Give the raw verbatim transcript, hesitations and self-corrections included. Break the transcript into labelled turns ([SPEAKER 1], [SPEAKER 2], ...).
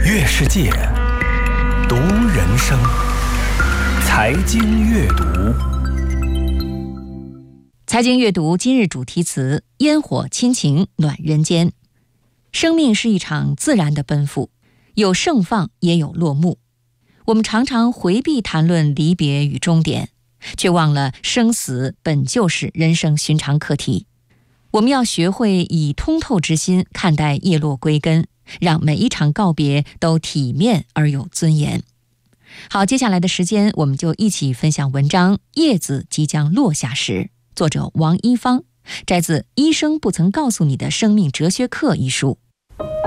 [SPEAKER 1] 阅世界，读人生，财经阅读。
[SPEAKER 2] 财经阅读今日主题词：烟火亲情暖人间。生命是一场自然的奔赴，有盛放也有落幕。我们常常回避谈论离别与终点，却忘了生死本就是人生寻常课题。我们要学会以通透之心看待叶落归根，让每一场告别都体面而有尊严。好，接下来的时间我们就一起分享文章《叶子即将落下时》，作者王一芳，摘自《医生不曾告诉你的生命哲学课》一书。